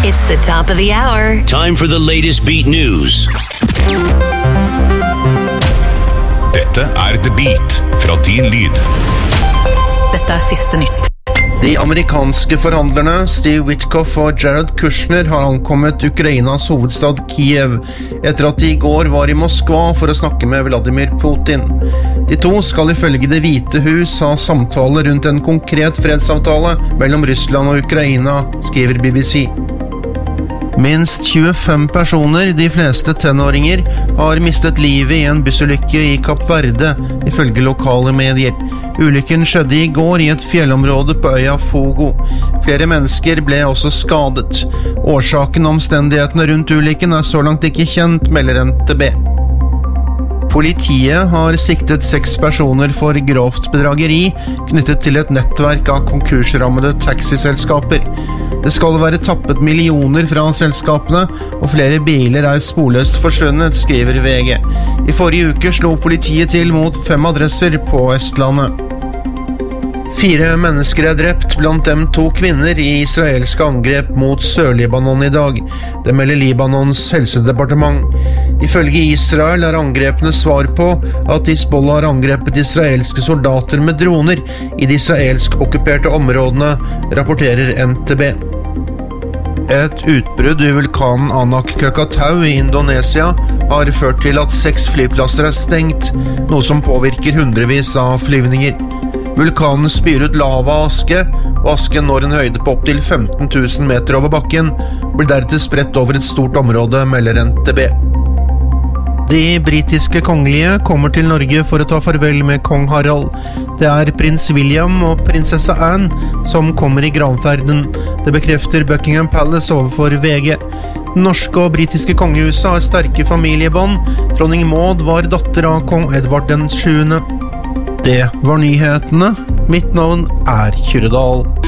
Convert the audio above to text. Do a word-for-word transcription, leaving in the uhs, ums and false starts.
It's the top of the hour. Time for the latest beat news. Dette er The Beat fra Din Lyd. Dette er siste nytt. De amerikanske forhandlerne Steve Witkoff og Jared Kushner har ankommet Ukrainas hovedstad Kiev etter at de i går var i Moskva for å snakke med Vladimir Putin. De to skal ifølge Det hvite hus ha samtaler rundt en konkret fredsavtale mellom Russland og Ukraina, skriver B B C. Minst tjuefem personer, de fleste tenåringer, har mistet livet i en bussulykke i Kapp Verde, ifølge lokale medier. Ulykken skjedde i går i et fjellområde på øya Fogo. Flere mennesker ble også skadet. Årsaken og omstendighetene rundt ulykken er så langt ikke kjent, melder N T B. Politiet har siktet seks personer for grovt bedrageri knyttet til et nettverk av konkursrammede taxiselskaper. Det skal være tappet millioner fra selskapene, og flere biler er sporløst forsvunnet, skriver V G. I forrige uke slo politiet til mot fem adresser på Østlandet. Fire mennesker er drept, blant dem to kvinner i israelske angrep mot Sør-Libanon i dag. Det melder Libanons helsedepartement. Ifølge Israel er angrepene svar på at Hizbollah har angrepet israelske soldater med droner i de israelsk okkuperte områdene, rapporterer N T B. Et utbrudd i vulkanen Anak Krakatau i Indonesia har ført til at seks flyplasser er stengt, noe som påvirker hundrevis av flyvninger. Vulkanen spyr ut lava og aske, og asken når en høyde på opp til femten tusen meter over bakken, blir deretter spredt over et stort område, melder N T B. De britiske kongelige kommer til Norge for å ta farvel med kong Harald. Det er prins William og prinsesse Anne som kommer i gravferden. Det bekrefter Buckingham Palace overfor V G. Norske og britiske kongehuset har sterke familiebånd. Dronning Maud var datter av kong Edvard den sjuende. Det var nyhetene. Mitt navn er Kyrre Dahl.